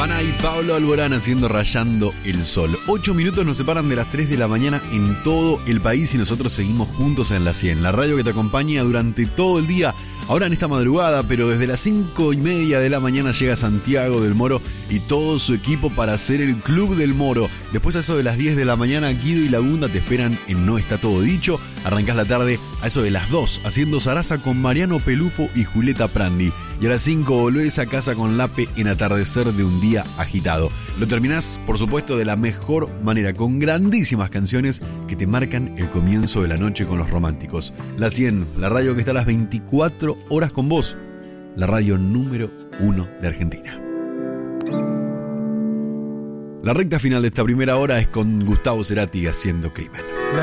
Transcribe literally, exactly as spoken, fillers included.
Maná y Pablo Alborán haciendo Rayando el Sol. Ocho minutos nos separan de las tres de la mañana en todo el país y nosotros seguimos juntos en la cien, la radio que te acompaña durante todo el día. Ahora en esta madrugada, pero desde las cinco y media de la mañana llega Santiago del Moro y todo su equipo para hacer el Club del Moro. Después a eso de las diez de la mañana, Guido y Lagunda te esperan en No Está Todo Dicho. Arrancás la tarde a eso de las dos, haciendo zaraza con Mariano Pelufo y Julieta Prandi. Y a las cinco volvés a casa con Lape en Atardecer de un Día Agitado. Lo terminás, por supuesto, de la mejor manera, con grandísimas canciones que te marcan el comienzo de la noche con los románticos. La cien, la radio que está a las veinticuatro horas con vos, la radio número uno de Argentina. La recta final de esta primera hora es con Gustavo Cerati haciendo Crimen.